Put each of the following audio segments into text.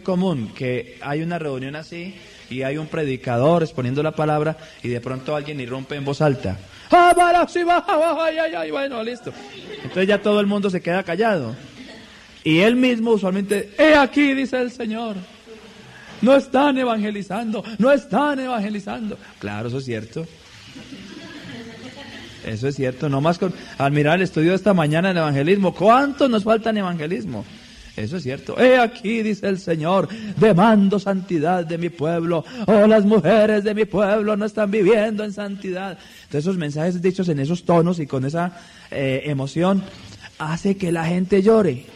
común que hay una reunión así y hay un predicador exponiendo la palabra y de pronto alguien irrumpe en voz alta. Bueno, listo. Entonces ya todo el mundo se queda callado. Y él mismo usualmente, he aquí, dice el Señor. No están evangelizando, no están evangelizando. Claro, eso es cierto. Eso es cierto. Nomás al mirar el estudio de esta mañana en evangelismo, ¿cuántos nos faltan evangelismo? Eso es cierto. He aquí, dice el Señor, demando santidad de mi pueblo. Oh, las mujeres de mi pueblo no están viviendo en santidad. Entonces esos mensajes dichos en esos tonos y con esa emoción hace que la gente llore.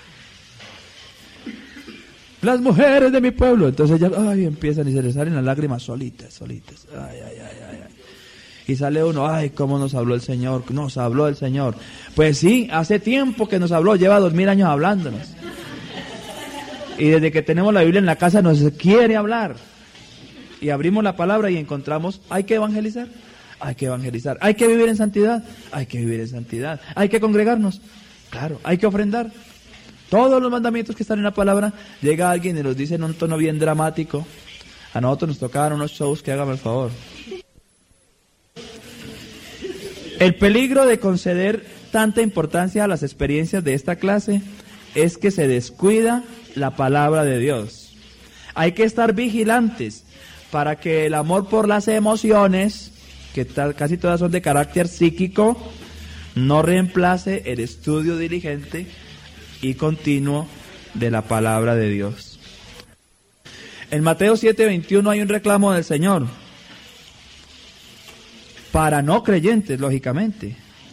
Las mujeres de mi pueblo. Entonces ya empiezan y se les salen las lágrimas solitas. Ay. Y sale uno, cómo nos habló el Señor, nos habló el Señor. Pues sí, hace tiempo que nos habló, lleva 2000 años hablándonos. Y desde que tenemos la Biblia en la casa nos quiere hablar. Y abrimos la palabra y encontramos, hay que evangelizar. Hay que vivir en santidad. Hay que congregarnos. Claro, hay que ofrendar. Todos los mandamientos que están en la palabra, llega alguien y los dice en un tono bien dramático. A nosotros nos tocaban unos shows que hágame el favor. El peligro de conceder tanta importancia a las experiencias de esta clase es que se descuida la palabra de Dios. Hay que estar vigilantes para que el amor por las emociones, que casi todas son de carácter psíquico, no reemplace el estudio diligente y continuo de la palabra de Dios. En Mateo 7:21 hay un reclamo del Señor. Para no creyentes, lógicamente.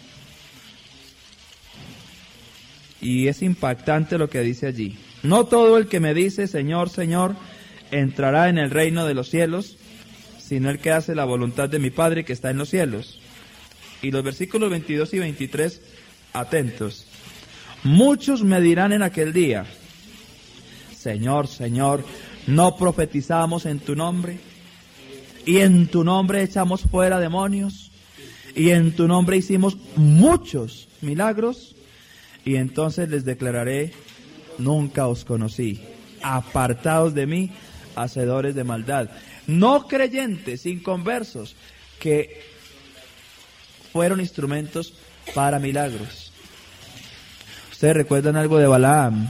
Y es impactante lo que dice allí. No todo el que me dice, Señor, Señor, entrará en el reino de los cielos, sino el que hace la voluntad de mi Padre que está en los cielos. Y los versículos 22 y 23, atentos. Muchos me dirán en aquel día, Señor, Señor, ¿no profetizamos en tu nombre? Y en tu nombre echamos fuera demonios, y en tu nombre hicimos muchos milagros, y entonces les declararé, nunca os conocí, apartados de mí, hacedores de maldad. No creyentes, inconversos, que fueron instrumentos para milagros. ¿Ustedes recuerdan algo de Balaam?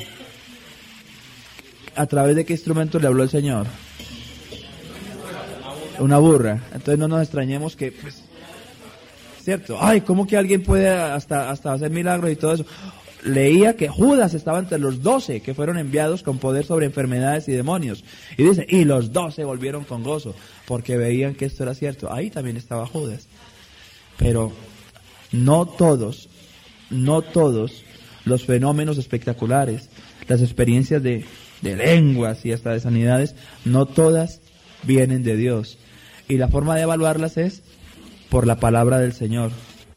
¿A través de qué instrumento le habló el Señor? Una burra. Entonces no nos extrañemos que, cierto, ¿cómo que alguien puede hasta hacer milagros y todo eso? Leía que Judas estaba entre los 12 que fueron enviados con poder sobre enfermedades y demonios. Y dice, y los 12 volvieron con gozo, porque veían que esto era cierto. Ahí también estaba Judas. Pero no todos los fenómenos espectaculares, las experiencias de lenguas y hasta de sanidades, no todas vienen de Dios. Y la forma de evaluarlas es por la palabra del Señor.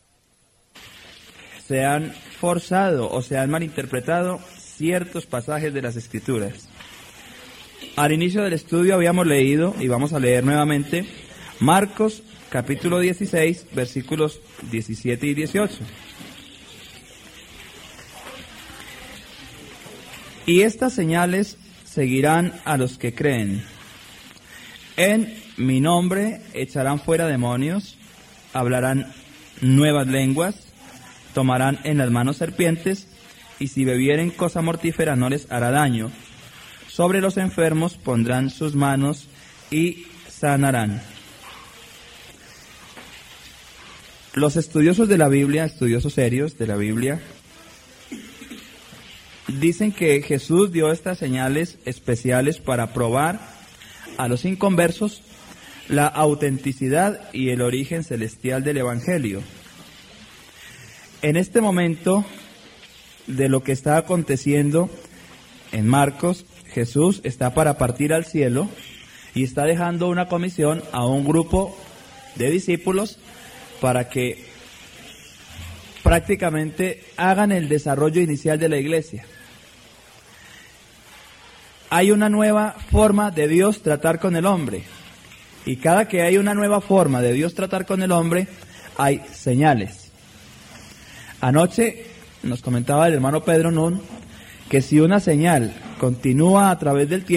Se han forzado o se han malinterpretado ciertos pasajes de las Escrituras. Al inicio del estudio habíamos leído, y vamos a leer nuevamente, Marcos capítulo 16, versículos 17 y 18. Y estas señales seguirán a los que creen. En mi nombre echarán fuera demonios, hablarán nuevas lenguas, tomarán en las manos serpientes, y si bebieren cosa mortífera no les hará daño. Sobre los enfermos pondrán sus manos y sanarán. Los estudiosos de la Biblia, estudiosos serios de la Biblia, dicen que Jesús dio estas señales especiales para probar a los inconversos la autenticidad y el origen celestial del Evangelio. En este momento de lo que está aconteciendo en Marcos, Jesús está para partir al cielo y está dejando una comisión a un grupo de discípulos para que prácticamente hagan el desarrollo inicial de la iglesia. Hay una nueva forma de Dios tratar con el hombre. Y cada que hay una nueva forma de Dios tratar con el hombre, hay señales. Anoche nos comentaba el hermano Pedro Nun que si una señal continúa a través del tiempo,